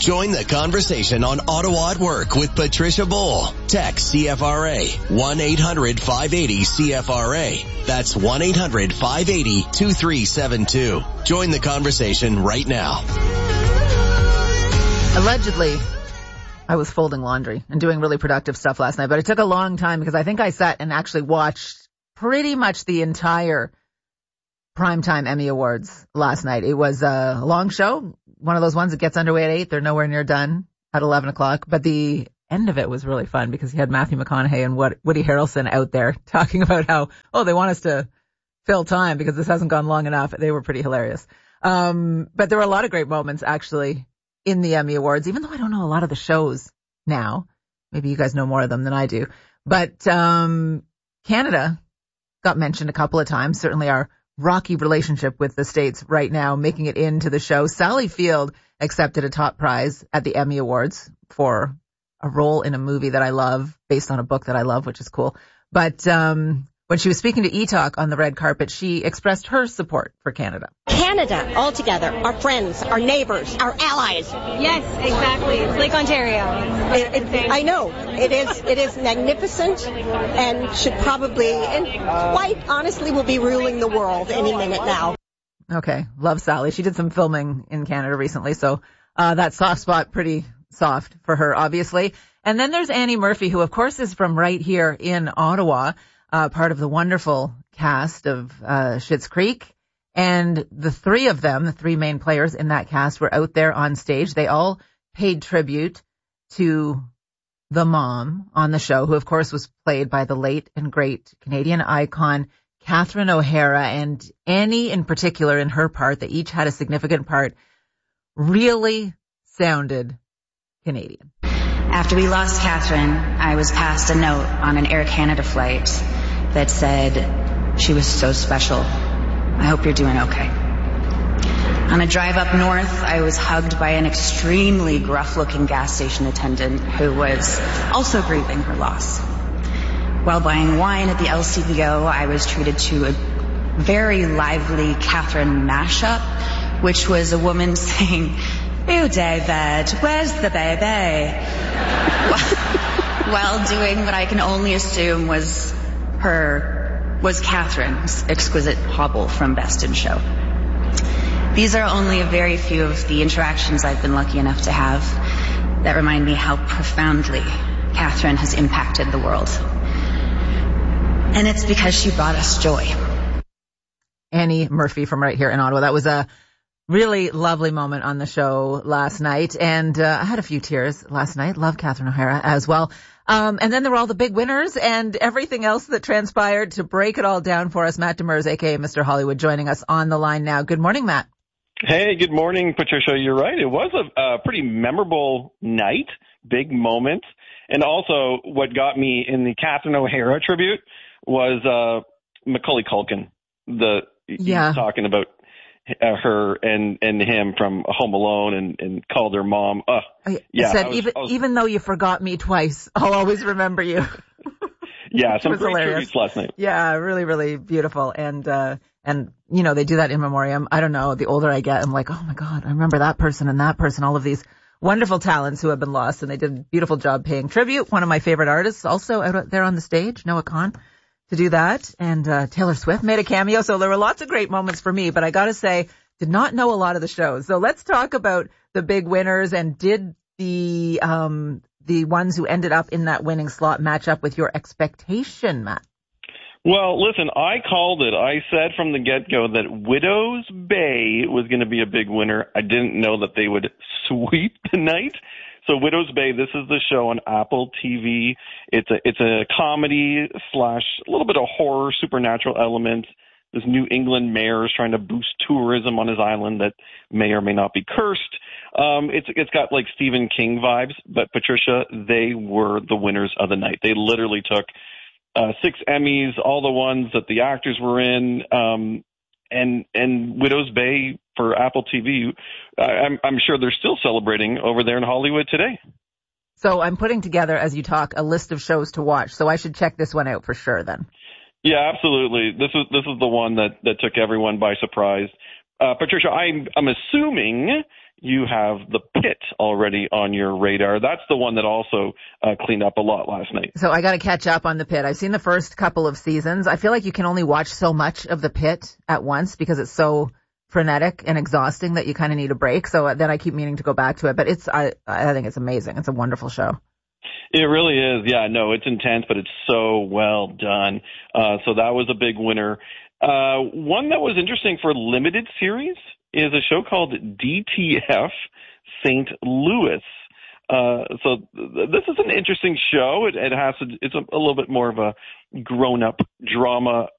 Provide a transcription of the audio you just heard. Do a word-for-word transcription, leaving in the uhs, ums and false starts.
Join the conversation on Ottawa at Work with Patricia Bull. Text C F R A one eight hundred five eighty C F R A. That's one eight hundred five eighty two three seven two. Join the conversation right now. Allegedly, I was folding laundry and doing really productive stuff last night, but it took a long time because I think I sat and actually watched pretty much the entire Primetime Emmy Awards last night. It was a long show, one of those ones that gets underway at eight. They're nowhere near done at eleven o'clock, but the end of it was really fun because you had Matthew McConaughey and Woody Harrelson out there talking about how, oh, they want us to fill time because this hasn't gone long enough. They were pretty hilarious. Um, but there were a lot of great moments actually in the Emmy Awards, even though I don't know a lot of the shows now. Maybe you guys know more of them than I do. But um Canada got mentioned a couple of times, certainly our rocky relationship with the States right now, making it into the show. Sally Field accepted a top prize at the Emmy Awards for a role in a movie that I love, based on a book that I love, which is cool. But um when she was speaking to E-Talk on the red carpet, she expressed her support for Canada. Canada, all together, our friends, our neighbors, our allies. Yes, exactly. It's Lake Ontario. It, it, I know. It is It is magnificent and should probably, and quite honestly, will be ruling the world any minute now. Okay. Love Sally. She did some filming in Canada recently, so uh that soft spot pretty soft for her, obviously. And then there's Annie Murphy, who, of course, is from right here in Ottawa. Uh, part of the wonderful cast of uh Schitt's Creek. And the three of them, the three main players in that cast, were out there on stage. They all paid tribute to the mom on the show, who, of course, was played by the late and great Canadian icon Catherine O'Hara. And Annie, in particular, in her part, they each had a significant part, really sounded Canadian. After we lost Catherine, I was passed a note on an Air Canada flight that said, "She was so special. I hope you're doing okay." On a drive up north, I was hugged by an extremely gruff-looking gas station attendant who was also grieving her loss. While buying wine at the L C B O, I was treated to a very lively Catherine mashup, which was a woman saying, "Ew, David, where's the baby?" While doing what I can only assume was her, was Catherine's exquisite hobble from Best in Show. These are only a very few of the interactions I've been lucky enough to have that remind me how profoundly Catherine has impacted the world. And it's because she brought us joy. Annie Murphy from right here in Ottawa. That was a really lovely moment on the show last night, and uh, I had a few tears last night. Love Catherine O'Hara as well. Um, and then there were all the big winners and everything else that transpired. To break it all down for us, Matt Demers, a k a. Mister Hollywood, joining us on the line now. Good morning, Matt. Hey, good morning, Patricia. You're right. It was a, a pretty memorable night, big moment. And also what got me in the Catherine O'Hara tribute was uh, Macaulay Culkin. The yeah. He was talking about Uh, her and, and him from Home Alone and, and called her mom. Uh, yeah, said, I was, even, I was, even though you forgot me twice, I'll always remember you. Yeah, some great hilarious. tributes last night. Yeah, really, really beautiful. And, uh, and, you know, they do that in memoriam. I don't know. The older I get, I'm like, oh my God, I remember that person and that person, all of these wonderful talents who have been lost. And they did a beautiful job paying tribute. One of my favorite artists also out there on the stage, Noah Kahn, to do that. And, uh, Taylor Swift made a cameo. So there were lots of great moments for me, but I got to say, did not know a lot of the shows. So let's talk about the big winners, and did the um the ones who ended up in that winning slot match up with your expectation, Matt? Well, listen, I called it. I said from the get-go that Widow's Bay was going to be a big winner. I didn't know that they would sweep the night. So Widow's Bay, this is the show on Apple T V. It's a it's a comedy slash a little bit of horror, supernatural element. This New England mayor is trying to boost tourism on his island that may or may not be cursed. Um, it's it's got like Stephen King vibes, but Patricia, they were the winners of the night. They literally took uh, six Emmys, all the ones that the actors were in, um, and and Widow's Bay for Apple T V. I'm, I'm sure they're still celebrating over there in Hollywood today. So I'm putting together, as you talk, a list of shows to watch. So I should check this one out for sure then. Yeah, absolutely. This is this is the one that, that took everyone by surprise. Uh, Patricia, I'm I'm assuming you have The Pit already on your radar. That's the one that also uh, cleaned up a lot last night. So I got to catch up on The Pit. I've seen the first couple of seasons. I feel like you can only watch so much of The Pit at once because it's so frenetic and exhausting that you kind of need a break. So then I keep meaning to go back to it. But it's I, I think it's amazing. It's a wonderful show. It really is. Yeah, no, it's intense, but it's so well done. Uh, so that was a big winner. Uh, one that was interesting for limited series is a show called D T F Saint Louis. Uh, so th- this is an interesting show. It, it has to, it's a, a little bit more of a grown-up drama